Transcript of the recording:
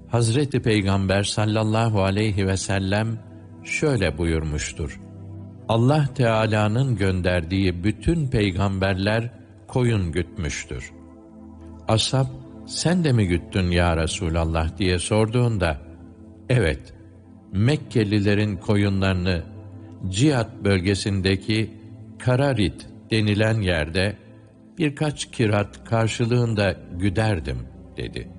Hazreti Peygamber sallallahu aleyhi ve sellem şöyle buyurmuştur: Allah Teala'nın gönderdiği bütün peygamberler koyun gütmüştür. Ashab, sen de mi güttün ya Resulallah diye sorduğunda, evet, Mekkelilerin koyunlarını Cihat bölgesindeki Kararit denilen yerde birkaç kirat karşılığında güderdim dedi.